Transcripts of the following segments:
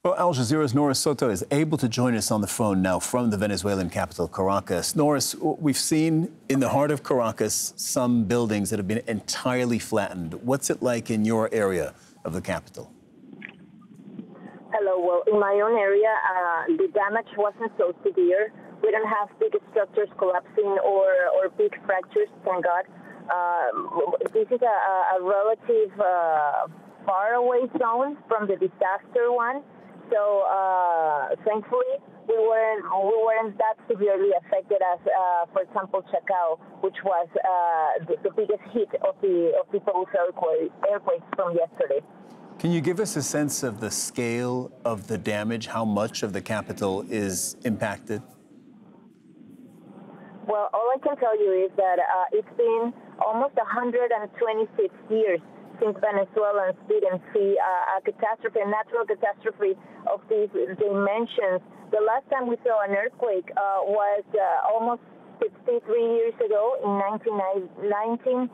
Well, Al Jazeera's Norris Soto is able to join us on the phone now from the Venezuelan capital, Caracas. Norris, we've seen in the heart of Caracas some buildings that have been entirely flattened. What's it like in your area of the capital? Hello. Well, in my own area, the damage wasn't so severe. We don't have big structures collapsing or big fractures, thank God. This is a relative faraway zone from the disaster one. So thankfully, we weren't that severely affected as, for example, Chacao, which was the biggest hit of the both earthquakes from yesterday. Can you give us a sense of the scale of the damage? How much of the capital is impacted? Well, all I can tell you is that it's been almost 126 years since Venezuelans didn't see a catastrophe, a natural catastrophe of these dimensions. The last time we saw an earthquake was almost 63 years ago in 1967.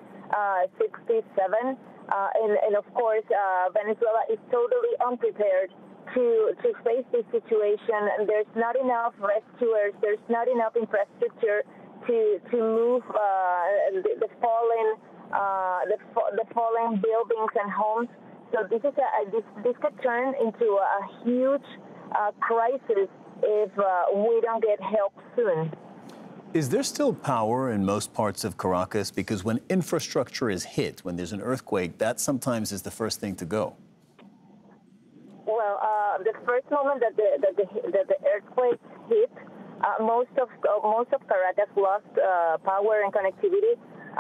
And of course, Venezuela is totally unprepared to face this situation. And there's not enough rescuers. There's not enough infrastructure to move the fallen buildings and homes. So this could turn into a huge crisis if we don't get help soon. Is there still power in most parts of Caracas? Because when infrastructure is hit, when there's an earthquake, that sometimes is the first thing to go. Well, the first moment that the earthquake hit, most of Caracas lost power and connectivity.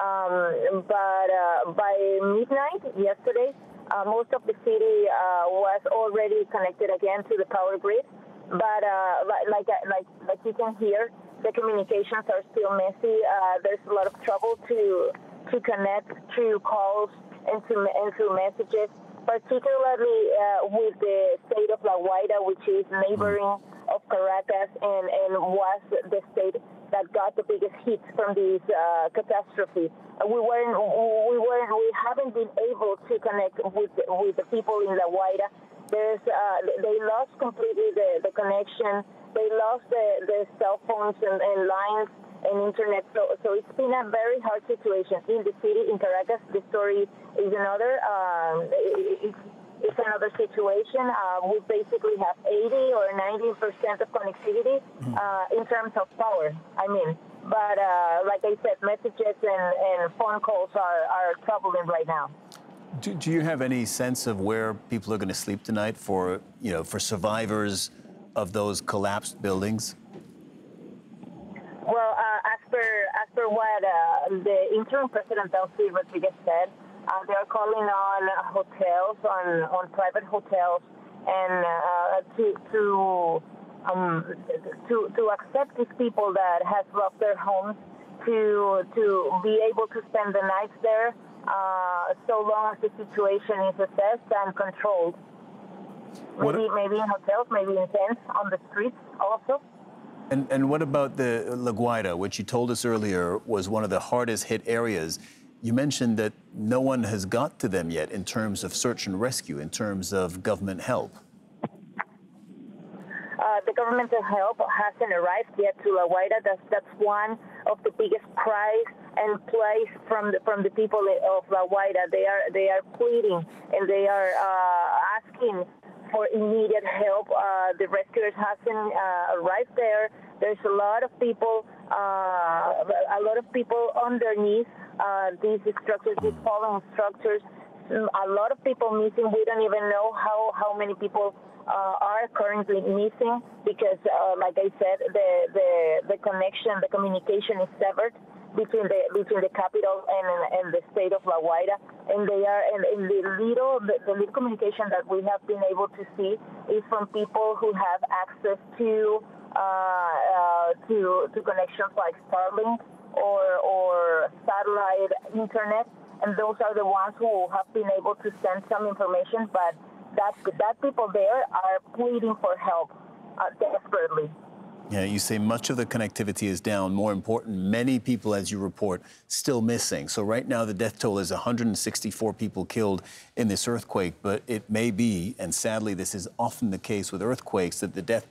But by midnight yesterday, most of the city was already connected again to the power grid. But like you can hear, the communications are still messy. There's a lot of trouble to connect through calls and through messages, particularly with the state of La Guaira, which is neighboring of Caracas and was the state that got the biggest hits from this catastrophe. We haven't been able to connect with the people in La Guaira. They lost completely the connection. They lost the cell phones and lines and internet. So it's been a very hard situation in the city, in Caracas. The story is another. It's another situation. We basically have 80 or 90% of connectivity in terms of power. But like I said, messages and phone calls are troubling right now. Do you have any sense of where people are going to sleep tonight for survivors of those collapsed buildings? Well, as per what the interim president Delcy Rodriguez said, they are calling on hotels, on private hotels, and to accept these people that have lost their homes to be able to spend the nights there, so long as the situation is assessed and controlled. Maybe in hotels, maybe in tents on the streets also. And what about the La Guaira, which you told us earlier was one of the hardest hit areas? You mentioned that no one has got to them yet in terms of search and rescue, in terms of government help. The governmental help hasn't arrived yet to La Guaira. That's one of the biggest cries and plays from the people of La Guaira. They are pleading and they are asking for immediate help. The rescuers hasn't arrived there. There's a lot of people underneath these structures, these fallen structures. A lot of people missing. We don't even know how many people are currently missing because, like I said, the connection, the communication is severed between the capital and the state of La Guaira, and they are and the little communication that we have been able to see is from people who have access to connections like Starlink or satellite internet, and those are the ones who have been able to send some information, but that people there are pleading for help desperately. Yeah, you say much of the connectivity is down. More important, many people, as you report, still missing. So right now, the death toll is 164 people killed in this earthquake. But it may be, and sadly, this is often the case with earthquakes, that the death